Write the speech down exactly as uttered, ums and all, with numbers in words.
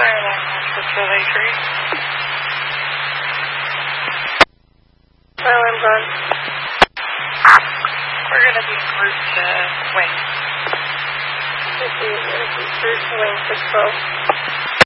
Fire alarm one for twelve eighty-three. Fire alarm's on. We're going to be en route to Wing. This is route to Wing six twelve.